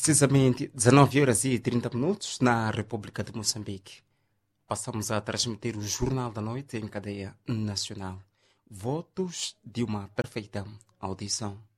Precisamente 19 horas e 30 minutos na República de Moçambique. Passamos a transmitir o Jornal da Noite em cadeia nacional. Votos de uma perfeita audição.